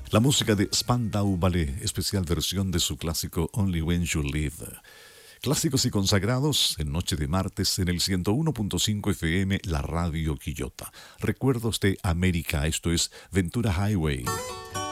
La música de Spandau Ballet, especial versión de su clásico Only When You Live. Clásicos y consagrados en Noche de Martes en el 101.5 FM, la Radio Quillota. Recuerdos de América, esto es Ventura Highway.